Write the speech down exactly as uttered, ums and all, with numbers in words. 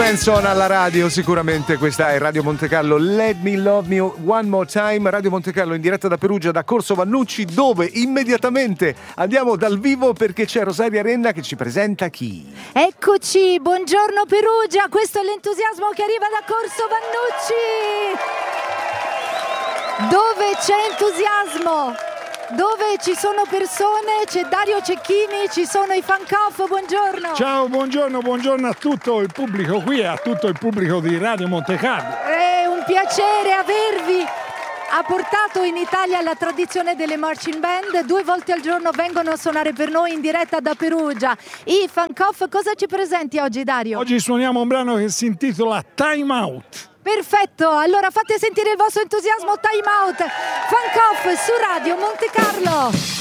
Benson alla radio, sicuramente questa è Radio Monte Carlo. Let Me Love Me One More Time. Radio Monte Carlo in diretta da Perugia, da Corso Vannucci, dove immediatamente andiamo dal vivo perché c'è Rosaria Renna che ci presenta chi? Eccoci, buongiorno Perugia, questo è l'entusiasmo che arriva da Corso Vannucci, dove c'è entusiasmo, dove ci sono persone, c'è Dario Cecchini, ci sono i Fancoff, buongiorno. Ciao, buongiorno, buongiorno a tutto il pubblico qui e a tutto il pubblico di Radio Monte Carlo. È un piacere avervi. Ha portato in Italia la tradizione delle marching band, due volte al giorno vengono a suonare per noi in diretta da Perugia. I Fancoff, cosa ci presenti oggi, Dario? Oggi suoniamo un brano che si intitola Time Out. Perfetto, allora fate sentire il vostro entusiasmo. Time Out, Fancoff su Radio Monte Carlo.